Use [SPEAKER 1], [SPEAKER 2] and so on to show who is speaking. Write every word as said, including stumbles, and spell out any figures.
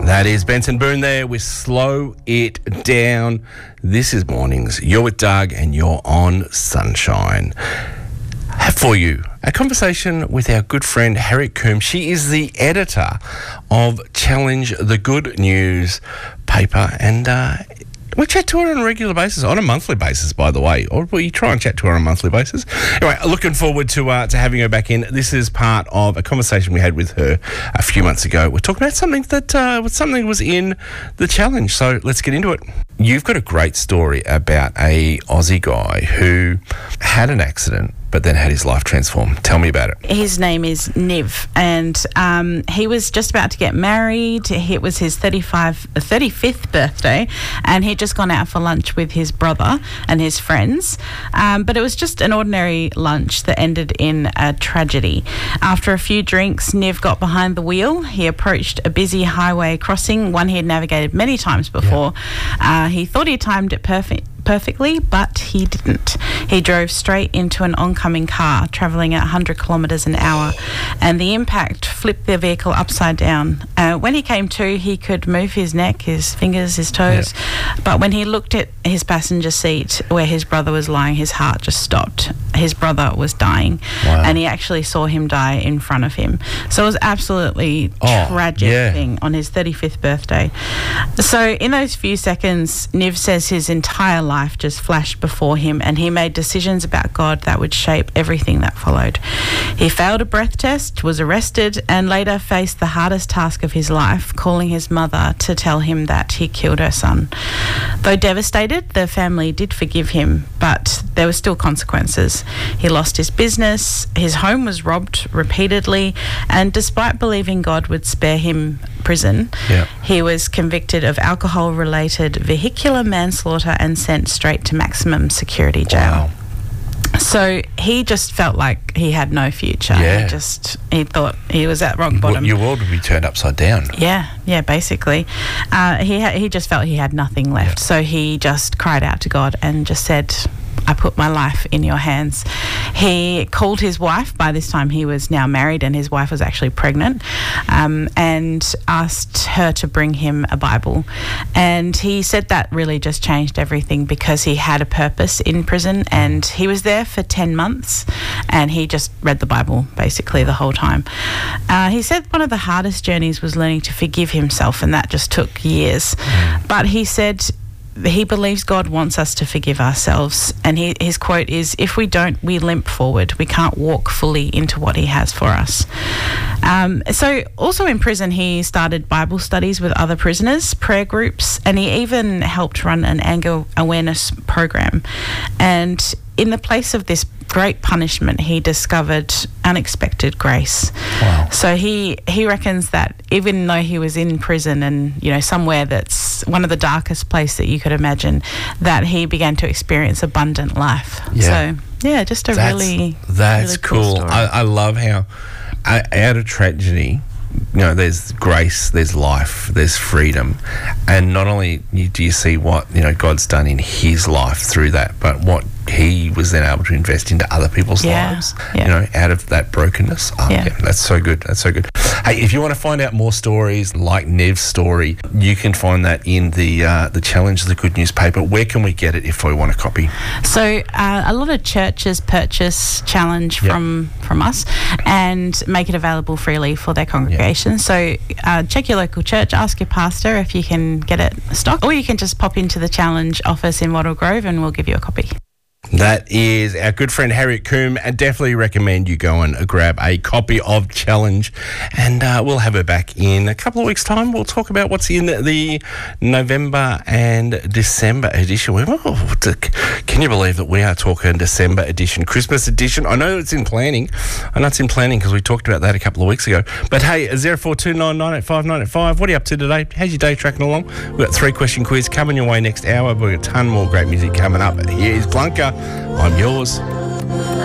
[SPEAKER 1] That is Benson Boone there with Slow It Down. This is Mornings. You're with Doug and you're on Sunshine. Have for you a conversation with our good friend Harriet Coombe. She is the editor of Challenge the Good News paper, and uh, we chat to her on a regular basis, on a monthly basis, by the way, or we try and chat to her on a monthly basis. Anyway, looking forward to uh, to having her back in. This is part of a conversation we had with her a few months ago. We're talking about something that uh, was something that was in the challenge, so let's get into it. You've got a great story about a Aussie guy who had an accident but then had his life transformed. Tell me about it.
[SPEAKER 2] His name is Niv, and um, he was just about to get married. It was his thirty-fifth birthday, and he'd just gone out for lunch with his brother and his friends. Um, but it was just an ordinary lunch that ended in a tragedy. After a few drinks, Niv got behind the wheel. He approached a busy highway crossing, one he had navigated many times before. Yeah. Uh, he thought he timed it perfect. perfectly, but he didn't. He drove straight into an oncoming car travelling at one hundred kilometres an hour, and the impact flipped the vehicle upside down. Uh, when he came to, he could move his neck, his fingers, his toes, yep. But when he looked at his passenger seat where his brother was lying, his heart just stopped. His brother was dying, wow. And he actually saw him die in front of him. So it was absolutely oh, tragic yeah. thing on his thirty-fifth birthday. So in those few seconds, Niv says his entire life Life just flashed before him, and he made decisions about God that would shape everything that followed. He failed a breath test, was arrested, and later faced the hardest task of his life, calling his mother to tell him that he killed her son. Though devastated, the family did forgive him, but there were still consequences. He lost his business, his home was robbed repeatedly, and despite believing God would spare him prison, yeah. he was convicted of alcohol-related vehicular manslaughter and sent straight to maximum security jail.
[SPEAKER 1] Wow.
[SPEAKER 2] So he just felt like he had no future.
[SPEAKER 1] Yeah.
[SPEAKER 2] He just, he thought he was at rock bottom.
[SPEAKER 1] Your world would be turned upside down.
[SPEAKER 2] Yeah, yeah, basically. Uh, he ha- he just felt he had nothing left. Yeah. So he just cried out to God and just said, I put my life in your hands. He called his wife. By this time he was now married, and his wife was actually pregnant, um, and asked her to bring him a Bible. And he said that really just changed everything, because he had a purpose in prison, and he was there for ten months, and he just read the Bible basically the whole time. Uh, he said one of the hardest journeys was learning to forgive himself, and that just took years. Mm. But he said he believes God wants us to forgive ourselves, and he, his quote is, if we don't, we limp forward. We can't walk fully into what he has for us. Um, so also in prison, he started Bible studies with other prisoners, prayer groups, and he even helped run an anger awareness program. And in the place of this great punishment, he discovered unexpected grace.
[SPEAKER 1] Wow.
[SPEAKER 2] So he he reckons that even though he was in prison, and you know, somewhere that's one of the darkest places that you could imagine, that he began to experience abundant life.
[SPEAKER 1] Yeah.
[SPEAKER 2] So yeah, just a
[SPEAKER 1] that's,
[SPEAKER 2] really
[SPEAKER 1] that's
[SPEAKER 2] really cool,
[SPEAKER 1] cool.
[SPEAKER 2] story.
[SPEAKER 1] I, I love how uh, out of tragedy, you know, there's grace, there's life, there's freedom, and not only do you see what, you know, God's done in his life through that, but what he was then able to invest into other people's
[SPEAKER 2] yeah,
[SPEAKER 1] lives,
[SPEAKER 2] yeah.
[SPEAKER 1] you know, out of that brokenness. Oh, yeah. yeah, that's so good. That's so good. Hey, if you want to find out more stories like Niv's story, you can find that in the uh, the Challenge the Good News paper. Where can we get it if we want a copy?
[SPEAKER 2] So uh, a lot of churches purchase Challenge yep. from from us and make it available freely for their congregation. Yep. So uh, check your local church, ask your pastor if you can get it stocked, or you can just pop into the Challenge office in Wattle Grove and we'll give you a copy.
[SPEAKER 1] That is our good friend Harriet Coombe, and definitely recommend you go and grab a copy of Challenge, and uh, we'll have her back in a couple of weeks' time. We'll talk about what's in the November and December edition. Oh, can you believe that we are talking December edition, Christmas edition? I know it's in planning. I know it's in planning because we talked about that a couple of weeks ago. But hey, zero four two nine nine eight five nine eight five, what are you up to today? How's your day tracking along? We've got three question quiz coming your way next hour. We've got a ton more great music coming up. Here is Blanca. I'm yours.